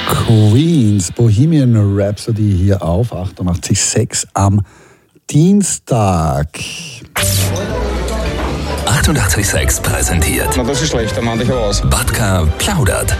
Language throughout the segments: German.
Queens, Bohemian Rhapsody hier auf 88.6 am Dienstag. 88.6 präsentiert. Na, das ist schlecht, da mach ich aber aus. Batka plaudert.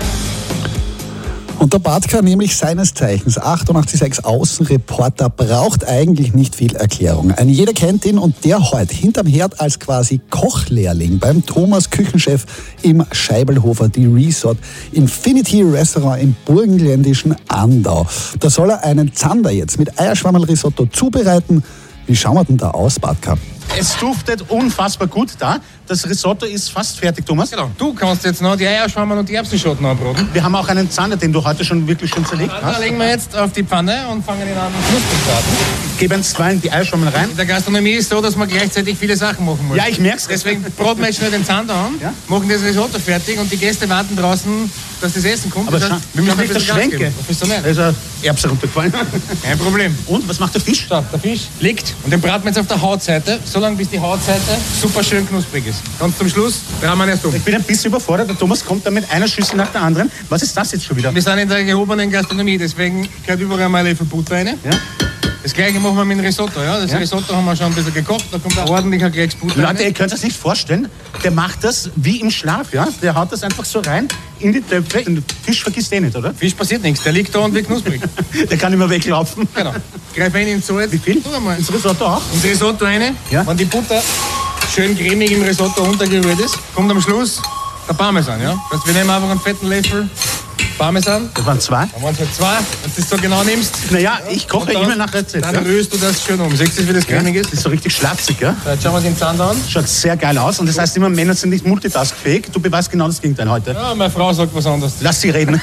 Und der Batka, nämlich seines Zeichens 88.6 Außenreporter, braucht eigentlich nicht viel Erklärung. Ein jeder kennt ihn und der heute hinterm Herd als quasi Kochlehrling beim Thomas Küchenchef im Scheibelhofer, die Resort Infinity Restaurant im burgenländischen Andau. Da soll er einen Zander jetzt mit Eierschwammerl-Risotto zubereiten. Wie schauen wir denn da aus, Batka? Es duftet unfassbar gut da. Das Risotto ist fast fertig, Thomas. Genau. Du kannst jetzt noch die Eierschwammerl und die Erbsenschoten anbraten. Wir haben auch einen Zander, den du heute schon wirklich schön zerlegt Da hast. legen wir jetzt auf die Pfanne und fangen ihn an knusprig zu braten. Geben uns zwei die Eierschwammerl rein. In der Gastronomie ist es so, dass man gleichzeitig viele Sachen machen muss. Ja, ich merk's. Deswegen braten wir jetzt schnell den Zander an, Ja? machen das Risotto fertig und die Gäste warten draußen, dass das Essen kommt. Aber Das heißt, wir schau müssen nicht das ein bisschen Gas Schwenke. geben. Was willst du nicht? Da ist ein Erbse runtergefallen. Kein Problem. Und, was macht der Fisch? So, der Fisch liegt und den braten wir jetzt auf der Hautseite, solange bis die Hautseite super schön knusprig ist. Ganz zum Schluss drehen wir ihn erst um. Ich bin ein bisschen überfordert. Der Thomas kommt da mit einer Schüssel nach der anderen. Was ist das jetzt schon wieder? Wir sind in der gehobenen Gastronomie, deswegen gehört überall mal ein Löffel Butter rein. Ja? Das gleiche machen wir mit dem Risotto. Ja? Das Ja? Risotto haben wir schon ein bisschen gekocht, da kommt ein ordentlicher Klecks Butter Leute, ihr rein. könnt es nicht vorstellen. Der macht das wie im Schlaf. Ja? Der haut das einfach so rein in die Töpfe. Den Fisch vergisst eh nicht, oder? Fisch passiert nichts, der liegt da und wird knusprig. Der kann immer weglaufen. Genau. Greif rein ins Salz. Wie viel? Tu einmal. Ins Risotto auch? Ins Risotto rein. Ja? Wenn die Butter schön cremig im Risotto untergerührt ist, kommt am Schluss der Parmesan. Ja? Das heißt, wir nehmen einfach einen fetten Löffel Parmesan. Das waren zwei. Dann waren es halt zwei, wenn du das so genau nimmst. Naja, ich koche Und immer nach Rezept. Dann Ja? rührst du das schön um. Siehst du, wie das cremig Das ist? ist so richtig schlatzig, ja? So, jetzt schauen wir den Zander an. Schaut sehr geil aus. Und das heißt immer, Männer sind nicht multitaskfähig. Du beweist genau das Gegenteil heute. Ja, meine Frau sagt was anderes. Lass sie reden.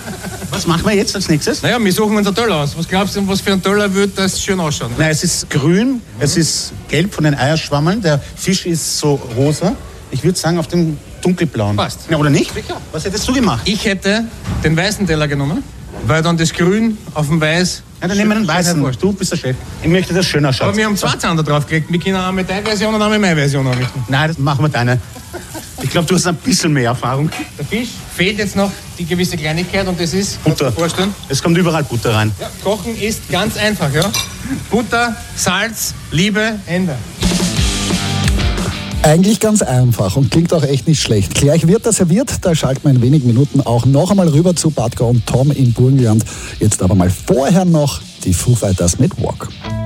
Was machen wir jetzt als nächstes? Naja, wir suchen uns einen Teller aus. Was glaubst du, was für ein Teller wird das schön ausschauen? Nein, es ist grün, es ist gelb von den Eierschwammeln. Der Fisch ist so rosa. Ich würde sagen, auf dem dunkelblauen. Passt. Ja, oder nicht? Sicher. Was hättest du gemacht? Ich hätte den weißen Teller genommen, weil dann das Grün auf dem Weiß... Ja, dann nehmen wir den schön weißen. hervorsticht. Du bist der Chef. Ich möchte, dass es schön ausschaut. Aber wir haben zwei Zander draufgelegt. Wir können auch mit deiner Version und auch mit meiner Version anrichten. Nein, das machen wir deine. Ich glaube, du hast ein bisschen mehr Erfahrung. Der Fisch fehlt jetzt noch die gewisse Kleinigkeit und das ist, Butter. kannst du dir vorstellen? Es kommt überall Butter rein. Ja, Kochen ist ganz einfach, ja. Butter, Salz, Liebe, Ende. Eigentlich ganz einfach und klingt auch echt nicht schlecht. Gleich wird er serviert, da schalten wir in wenigen Minuten auch noch einmal rüber zu Batka und Tom im Burgenland. Jetzt aber mal vorher noch die Foo Fighters mit Walk.